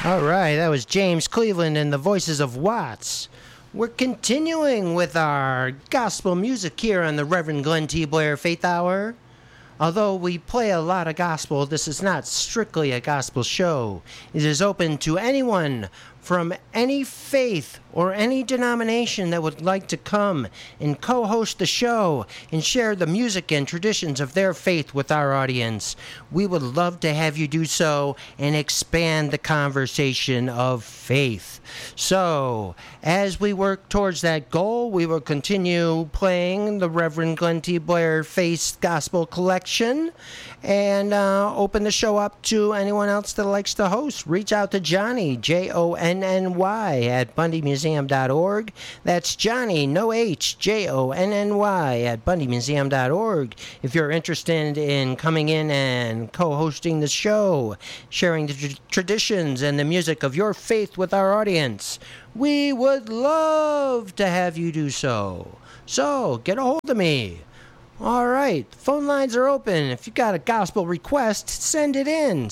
All right, that was James Cleveland and the Voices of Watts. We're continuing with our gospel music here on the Reverend Glenn T. Blair Faith Hour. Although we play a lot of gospel, this is not strictly a gospel show. It is open to anyone from any faith or any denomination that would like to come and co-host the show and share the music and traditions of their faith with our audience. We would love to have you do so and expand the conversation of faith. So, as we work towards that goal, we will continue playing the Reverend Glenn T. Blair Faith Gospel Collection and open the show up to anyone else that likes to host. Reach out to Johnny, Jonny, at bundymuseum.org. That's Johnny, no H, Jonny, at bundymuseum.org. If you're interested in coming in and co-hosting the show, sharing the traditions and the music of your faith with our audience, we would love to have you do so. So, get a hold of me. All right, phone lines are open. If you got a gospel request, send it in.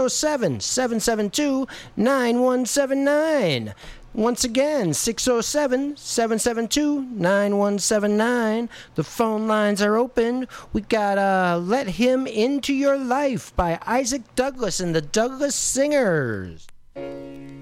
607-772-9179. Once again, 607-772-9179. The phone lines are open. We got Let Him Into Your Life by Isaac Douglas and the Douglas Singers.